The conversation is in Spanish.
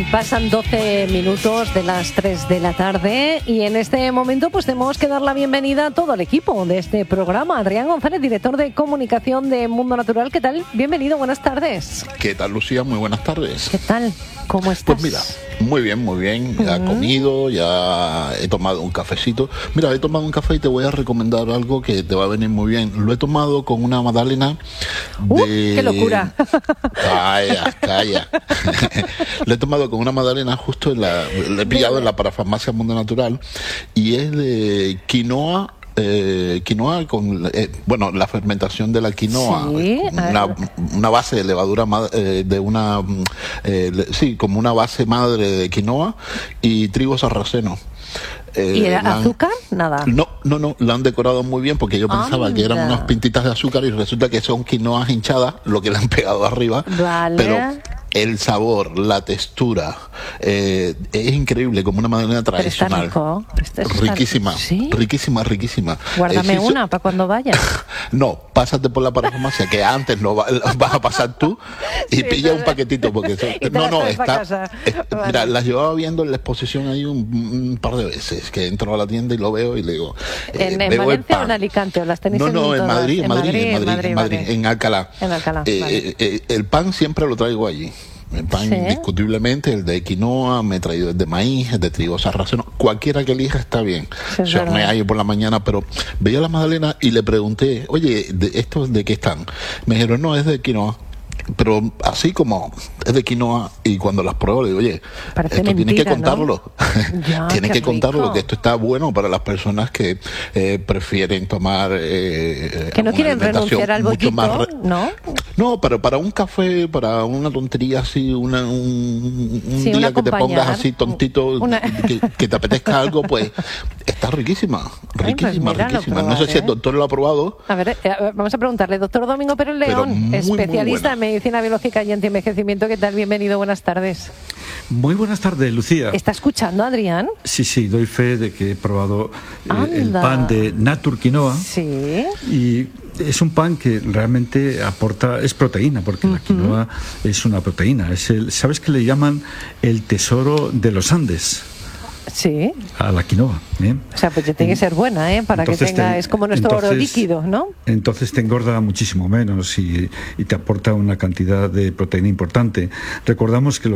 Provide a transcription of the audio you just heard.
pasan 12 minutos de las 3 de la tarde y en este momento pues tenemos que dar la bienvenida a todo el equipo de este programa. Adrián González, director de comunicación de Mundo Natural. ¿Qué tal? Bienvenido, buenas tardes. ¿Qué tal, Lucía? Muy buenas tardes. ¿Qué tal? ¿Cómo estás? Pues mira, muy bien. Ya he comido, ya he tomado un cafecito. Mira, he tomado un café y te voy a recomendar algo que te va a venir muy bien. Lo he tomado con una magdalena de... ¡Qué locura! Calla. Lo he tomado con una magdalena justo lo he pillado en la parafarmacia Mundo Natural y es de quinoa. Quinoa con la fermentación de la quinoa, sí, una base de levadura de una como una base madre de quinoa y trigo sarraceno. ¿Y el azúcar? Nada. No, la han decorado muy bien porque yo pensaba que eran unas pintitas de azúcar y resulta que son quinoas hinchadas, lo que le han pegado arriba. Vale. Pero el sabor, la textura, es increíble, como una magdalena tradicional. Pero está rico. Riquísima, ¿sí? riquísima. Guárdame una para cuando vayas. No, pásate por la parafarmacia, que antes lo vas a pasar tú y sí, pilla un paquetito porque mira, las llevaba viendo en la exposición ahí un par de veces, que entro a la tienda y lo veo y le digo, ¿En Valencia o en Alicante? ¿O las tenéis en Madrid, en Alcalá. Vale. El pan siempre lo traigo allí. El pan, indiscutiblemente, el de quinoa, me he traído el de maíz, el de trigo sarraceno, cualquiera que elija está bien. Se hornea ahí por la mañana, pero veía la magdalena y le pregunté, oye, ¿estos de qué están? Me dijeron, no, es de quinoa. Pero así como es de quinoa, y cuando las pruebo le digo, oye, parece esto mentira, tienes que contarlo. Ya, tienes que contarlo, rico. que esto está bueno para las personas que prefieren tomar que no quieren renunciar al bollito, ¿no? No, pero para un café, para una tontería así, un día que te pongas así tontito, que te apetezca algo, pues está riquísima. No sé si el doctor lo ha probado. A ver, vamos a preguntarle, doctor Domingo Pérez León, especialista en medicina biológica y antienvejecimiento. ¿Qué tal? Bienvenido, buenas tardes. Muy buenas tardes, Lucía. ¿Está escuchando, Adrián? Sí, doy fe de que he probado el pan de Natur Quinoa. Sí. Y es un pan que realmente es proteína, porque la quinoa es una proteína. ¿Sabes que le llaman el tesoro de los Andes? Sí. A la quinoa. O sea, pues ya tiene que ser buena, para que tenga... es como nuestro oro líquido, ¿no? Entonces te engorda muchísimo menos y te aporta una cantidad de proteína importante. Recordamos que